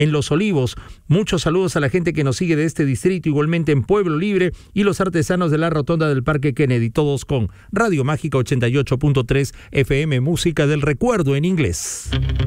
en Los Olivos. Muchos saludos a la gente que nos sigue de este distrito, igualmente en Pueblo Libre y los artesanos de la rotonda del Parque Kennedy, todos con Radio Mágica 88.3 FM, música del recuerdo en inglés.